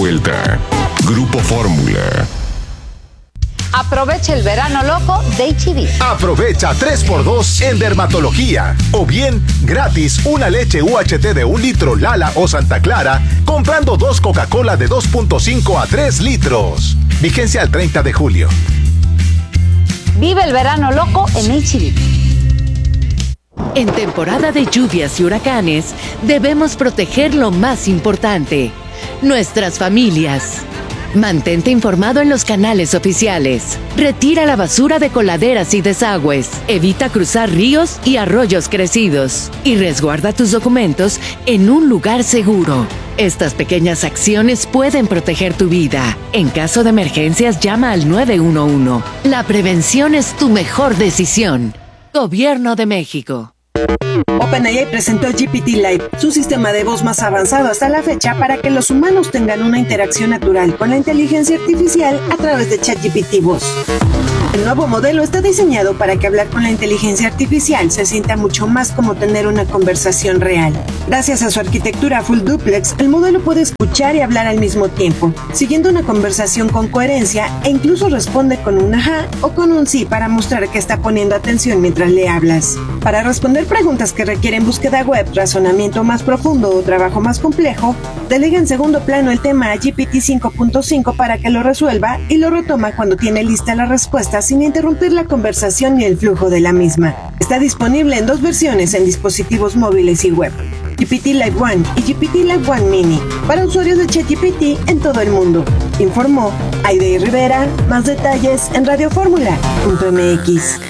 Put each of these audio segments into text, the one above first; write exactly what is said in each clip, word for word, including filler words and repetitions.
vuelta. Grupo Fórmula. Aprovecha el verano loco de H E B. Aprovecha tres por dos en dermatología. O bien, gratis una leche U H T de un litro Lala o Santa Clara comprando dos Coca-Cola de dos punto cinco a tres litros. Vigencia al treinta de julio. Vive el verano loco en H E B. En temporada de lluvias y huracanes, debemos proteger lo más importante, nuestras familias. Mantente informado en los canales oficiales. Retira la basura de coladeras y desagües. Evita cruzar ríos y arroyos crecidos. Y resguarda tus documentos en un lugar seguro. Estas pequeñas acciones pueden proteger tu vida. En caso de emergencias, llama al nueve uno uno. La prevención es tu mejor decisión. Gobierno de México. OpenAI presentó G P T Live, su sistema de voz más avanzado hasta la fecha para que los humanos tengan una interacción natural con la inteligencia artificial a través de ChatGPT Voz. El nuevo modelo está diseñado para que hablar con la inteligencia artificial se sienta mucho más como tener una conversación real. Gracias a su arquitectura full duplex, el modelo puede escuchar y hablar al mismo tiempo, siguiendo una conversación con coherencia e incluso responde con un ajá o con un sí para mostrar que está poniendo atención mientras le hablas. Para responder preguntas que requieren búsqueda web, razonamiento más profundo o trabajo más complejo, delega en segundo plano el tema a G P T cinco punto cinco para que lo resuelva y lo retoma cuando tiene lista la respuesta sin interrumpir la conversación ni el flujo de la misma. Está disponible en dos versiones en dispositivos móviles y web: G P T Live One y G P T Live One Mini, para usuarios de ChatGPT en todo el mundo. Informó Aide Rivera. Más detalles en radio fórmula punto m x.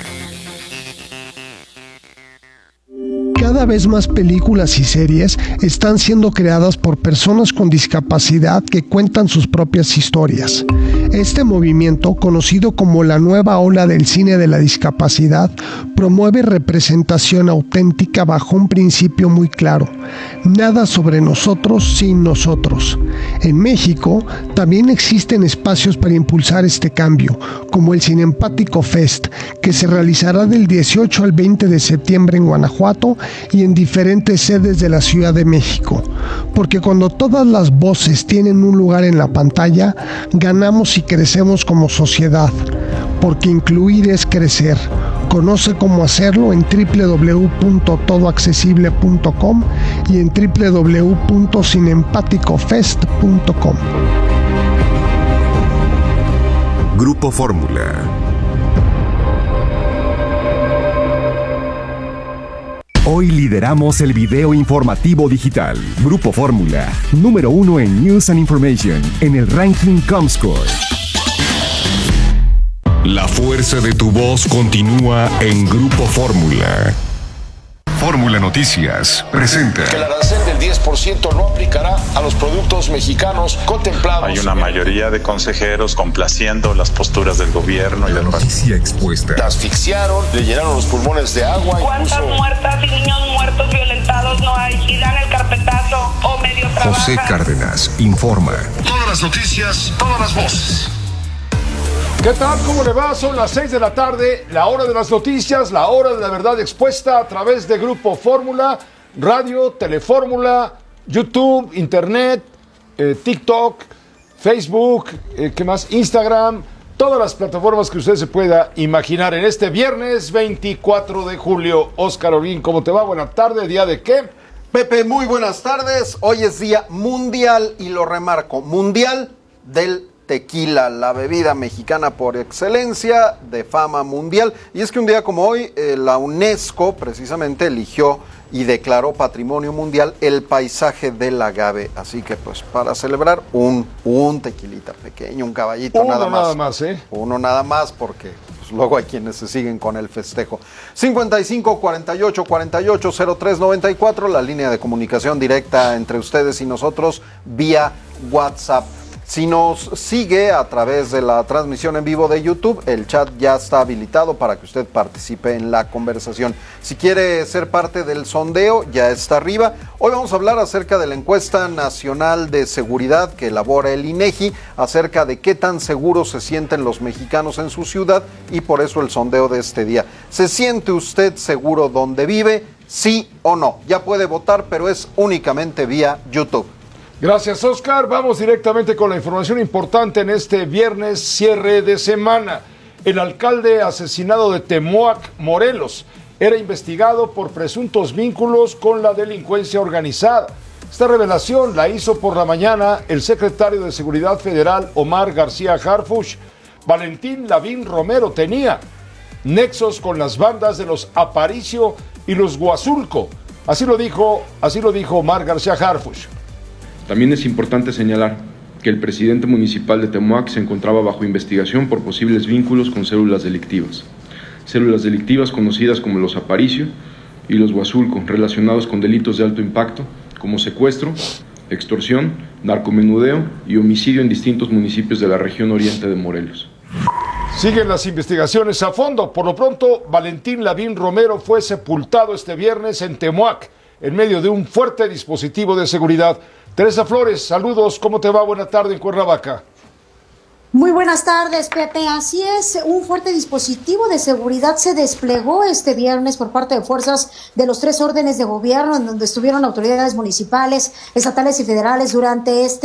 Cada vez más películas y series están siendo creadas por personas con discapacidad que cuentan sus propias historias. Este movimiento, conocido como la nueva ola del cine de la discapacidad, promueve representación auténtica bajo un principio muy claro: nada sobre nosotros sin nosotros. En México también existen espacios para impulsar este cambio, como el Cinempático Fest, que se realizará del dieciocho al veinte de septiembre en Guanajuato y en diferentes sedes de la Ciudad de México. Porque cuando todas las voces tienen un lugar en la pantalla, ganamos y crecemos como sociedad. Porque incluir es crecer. Conoce cómo hacerlo en doble u doble u doble u punto todo accesible punto com y en doble u doble u doble u punto cinempático fest punto com. Grupo Fórmula. Hoy lideramos el video informativo digital. Grupo Fórmula, número uno en News and Information, en el ranking Comscore. La fuerza de tu voz continúa en Grupo Fórmula. Fórmula Noticias presenta que el arancel del diez por ciento no aplicará a los productos mexicanos contemplados. Hay una mayoría de consejeros complaciendo las posturas del gobierno y la del noticia expuesta. La asfixiaron, le llenaron los pulmones de agua. ¿Cuántas incluso... muertas y niños muertos violentados no hay? Y dan el carpetazo o medio trabajan. José Cárdenas informa. Todas las noticias, todas las voces. ¿Qué tal? ¿Cómo le va? Son las seis de la tarde, la hora de las noticias, la hora de la verdad expuesta a través de Grupo Fórmula, radio, Telefórmula, YouTube, Internet, eh, TikTok, Facebook, eh, ¿qué más? Instagram, todas las plataformas que usted se pueda imaginar. En este viernes veinticuatro de julio, Oscar Orbín, ¿cómo te va? Buenas tardes, ¿día de qué? Pepe, muy buenas tardes. Hoy es día mundial, y lo remarco, mundial del tequila, la bebida mexicana por excelencia, de fama mundial. Y es que un día como hoy, eh, la UNESCO precisamente eligió y declaró Patrimonio Mundial el paisaje del agave. Así que pues para celebrar un, un tequilita pequeño, un caballito Uno nada más. nada más, ¿eh? Uno nada más, porque pues, luego hay quienes se siguen con el festejo. cincuenta y cinco, cuarenta y ocho, cuarenta y ocho, cero tres, noventa y cuatro, la línea de comunicación directa entre ustedes y nosotros vía WhatsApp. Si nos sigue a través de la transmisión en vivo de YouTube, el chat ya está habilitado para que usted participe en la conversación. Si quiere ser parte del sondeo, ya está arriba. Hoy vamos a hablar acerca de la encuesta nacional de seguridad que elabora el INEGI, acerca de qué tan seguros se sienten los mexicanos en su ciudad, y por eso el sondeo de este día. ¿Se siente usted seguro donde vive? ¿Sí o no? Ya puede votar, pero es únicamente vía YouTube. Gracias, Oscar. Vamos directamente con la información importante en este viernes, cierre de semana. El alcalde asesinado de Temoac, Morelos, era investigado por presuntos vínculos con la delincuencia organizada. Esta revelación la hizo por la mañana el secretario de Seguridad Federal, Omar García Harfuch. Valentín Lavín Romero tenía nexos con las bandas de los Aparicio y los Huazulco. Así lo dijo, así lo dijo Omar García Harfuch. También es importante señalar que el presidente municipal de Temoac se encontraba bajo investigación por posibles vínculos con células delictivas. Células delictivas conocidas como los Aparicio y los Huazulco, relacionados con delitos de alto impacto como secuestro, extorsión, narcomenudeo y homicidio en distintos municipios de la región oriente de Morelos. Siguen las investigaciones a fondo. Por lo pronto, Valentín Lavín Romero fue sepultado este viernes en Temoac, en medio de un fuerte dispositivo de seguridad. Teresa Flores, saludos, ¿cómo te va? Buena tarde en Cuernavaca. Muy buenas tardes, Pepe. Así es, un fuerte dispositivo de seguridad se desplegó este viernes por parte de fuerzas de los tres órdenes de gobierno, en donde estuvieron autoridades municipales, estatales y federales durante este